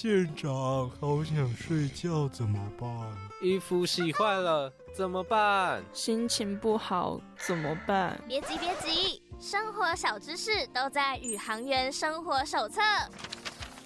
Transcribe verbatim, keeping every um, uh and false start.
舰长，好想睡觉，怎么办？ 衣服洗坏了怎么办？ 心情不好怎么办？ 别急别急，生活小知识都在宇航员生活手册。